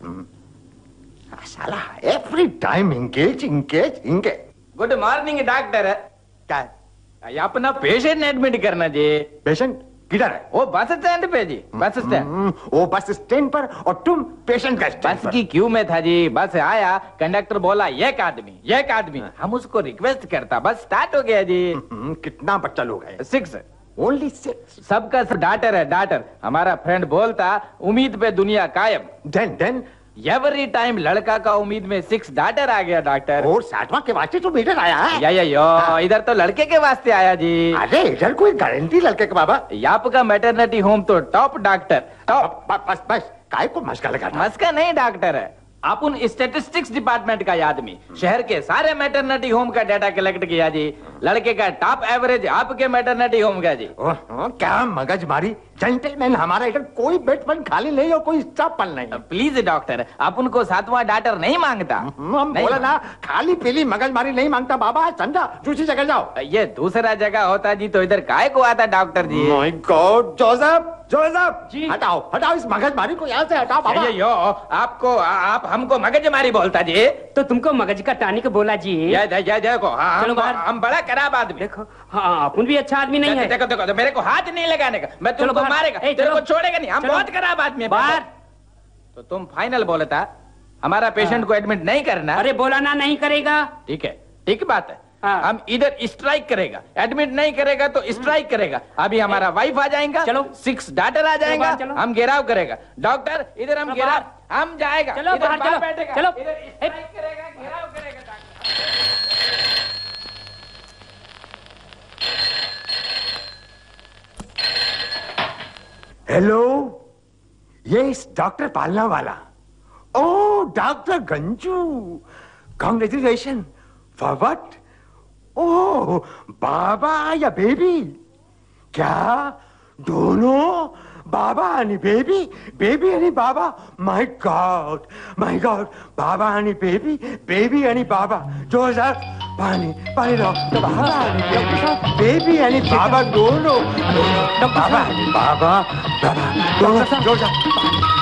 साला every time engage. Good morning doctor. क्या अपना पेशेंट एडमिट करना जी। पेशेंट किधर है? वो बस स्टैंड पे जी, बस स्टैंड। वो बस स्टैंड पर और तुम पेशेंट का स्टैंड बस पर। की क्यू में था जी। बस आया, कंडक्टर बोला एक आदमी। हम उसको रिक्वेस्ट करता, बस स्टार्ट हो गया जी। कितना बच्चा लोग है? 6। ओनली 6? सबका डाटर है डाटर। हमारा फ्रेंड बोलता उम्मीद पे दुनिया कायम। देन एवरी टाइम लड़का का उम्मीद में 6 डाटर आ गया डॉक्टर। और 7वां के वास्ते तो मीटर आया है। या इधर तो लड़के के वास्ते आया जी। अरे इधर कोई गारंटी लड़के का बाबा? आपका मैटरनिटी होम तो टॉप डॉक्टर टॉप। बस काय को मस्का लगा? मस्का नहीं डॉक्टर है, अपन स्टेटिस्टिक्स डिपार्टमेंट का आदमी। शहर के सारे मैटरनिटी होम का डाटा कलेक्ट किया जी। लड़के का टॉप एवरेज आपके मैटरनिटी होम का जी। क्या मगज मारी जेंटलमैन। हमारा इधर कोई बेड पण खाली नहीं और कोई स्टाफ पण नहीं। प्लीज डॉक्टर, अपन को 7वां डाटर नहीं मांगता। हम बोला ना, खाली पीली मगज मारी नहीं मांगता बाबा। समझा? दूसरी जगह जाओ। ये दूसरा जगह होता जी तो इधर काय को आता doctor ji. My God Joseph जी, हटाओ इस मगजमारी को यहाँ से हटाओ बाबा। आप हमको मगजमारी बोलता जी। तो तुमको मगज का टानिक बोला जी। देखो हम बड़ा खराब आदमी। देखो हाँ, अपन भी अच्छा आदमी नहीं है। देखो मेरे को हाथ नहीं लगाने का, मैं तुमको मारेगा, तेरे को छोड़ेगा नहीं। हम बहुत खराब आदमी है। बाहर तो तुम फाइनल बोलता हमारा पेशेंट को एडमिट नहीं करना। अरे बोला ना, नहीं करेगा। ठीक है, ठीक बात है। हम इधर स्ट्राइक करेगा, एडमिट नहीं करेगा तो स्ट्राइक करेगा। अभी हमारा वाइफ आ जाएगा, चलो 6 डाटर आ जाएगा, हम घेराव करेगा। डॉक्टर इधर हम घेराव, हम जाएगा, चलो बाहर चलो, बैठेगा, चलो इधर स्ट्राइक करेगा, घेराव करेगा डॉक्टर। हेलो, ये डॉक्टर पालना वाला। ओ doctor Ganju, congratulation. For what? ओह बाबा या बेबी? क्या दोनों? बाबा आणि बेबी, बेबी आणि बाबा? माय गॉड बाबा आणि बेबी, बेबी आणि बाबा। जोसेफ पानी लो। तो बाबा आणि बेबी आणि बाबा दोनों। बाबा दोनों। जोसेफ